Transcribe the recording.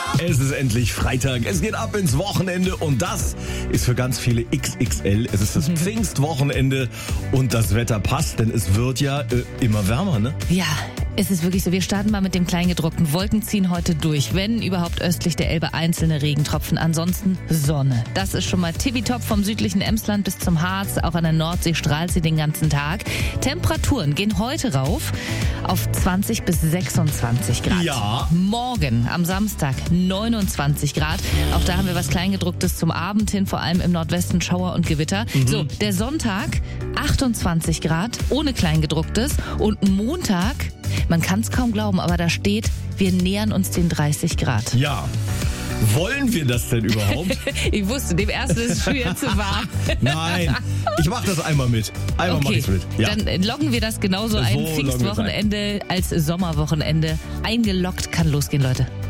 Es ist endlich Freitag, es geht ab ins Wochenende und das ist für ganz viele XXL. Es ist das Pfingstwochenende und das Wetter passt, denn es wird ja immer wärmer, ne? Ja, es ist wirklich so. Wir starten mal mit dem Kleingedruckten. Wolken ziehen heute durch, wenn überhaupt östlich der Elbe einzelne Regentropfen. Ansonsten Sonne. Das ist schon mal tippitopp vom südlichen Emsland bis zum Harz. Auch an der Nordsee strahlt sie den ganzen Tag. Temperaturen gehen heute rauf auf 20 bis 26 Grad. Ja. Morgen am Samstag 29 Grad. Auch da haben wir was Kleingedrucktes zum Abend hin, vor allem im Nordwesten Schauer und Gewitter. So, der Sonntag 28 Grad ohne Kleingedrucktes und Montag, man kann es kaum glauben, aber da steht, wir nähern uns den 30 Grad. Ja. Wollen wir das denn überhaupt? Ich wusste, dem ersten ist es schwer zu warm. Nein, ich mach das einmal mit. Einmal mach ich's mit. Ja. Dann loggen wir das genauso ein. So loggen wir's ein. Pfingstwochenende als Sommerwochenende. Eingeloggt, kann losgehen, Leute.